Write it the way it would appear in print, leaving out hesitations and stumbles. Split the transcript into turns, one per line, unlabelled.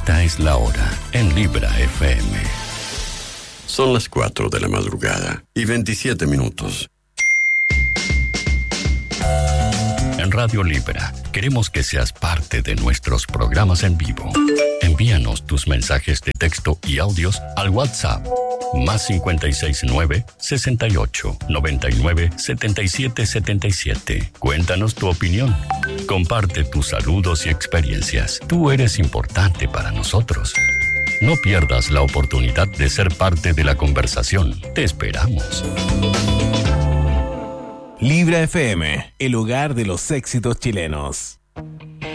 Esta es la hora en Libra FM.
Son las 4 de la madrugada y 27 minutos.
En Radio Libra queremos que seas parte de nuestros programas en vivo. Envíanos tus mensajes de texto y audios al WhatsApp más 569 68 99 77 77. Cuéntanos tu opinión. Comparte tus saludos y experiencias. Tú eres importante para nosotros. No pierdas la oportunidad de ser parte de la conversación. Te esperamos.
Libra FM, el hogar de los éxitos chilenos.